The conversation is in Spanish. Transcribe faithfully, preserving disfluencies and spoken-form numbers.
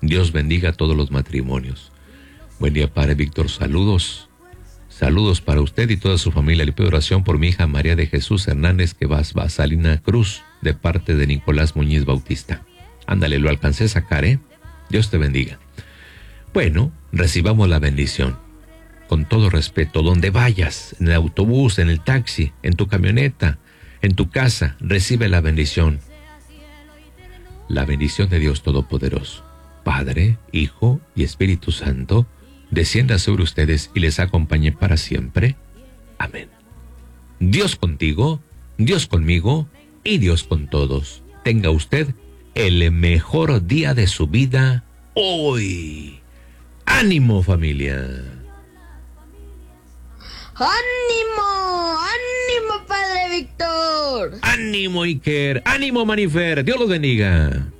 Dios bendiga a todos los matrimonios. Buen día, Padre Víctor, saludos. Saludos para usted y toda su familia. Le pido oración por mi hija María de Jesús Hernández, que va a Salina Cruz, de parte de Nicolás Muñiz Bautista. Ándale, lo alcancé a sacar, ¿eh? Dios te bendiga. Bueno, recibamos la bendición. Con todo respeto, donde vayas, en el autobús, en el taxi, en tu camioneta, en tu casa, recibe la bendición. La bendición de Dios Todopoderoso, Padre, Hijo y Espíritu Santo, descienda sobre ustedes y les acompañe para siempre. Amén. Dios contigo, Dios conmigo y Dios con todos. Tenga usted el mejor día de su vida hoy. ¡Ánimo, familia! ¡Ánimo! ¡Ánimo, Padre Víctor! ¡Ánimo, Iker! ¡Ánimo, Manifer! ¡Dios los bendiga!